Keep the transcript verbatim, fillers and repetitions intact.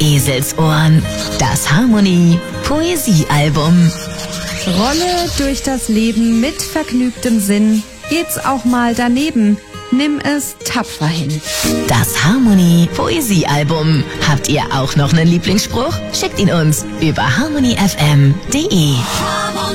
Eselsohren. Das Harmonie Poesiealbum. Rolle durch das Leben mit vergnügtem Sinn. Geht's auch mal daneben. Nimm es tapfer hin. Das Harmonie Poesiealbum. Habt ihr auch noch einen Lieblingsspruch? Schickt ihn uns über harmony f m punkt d e.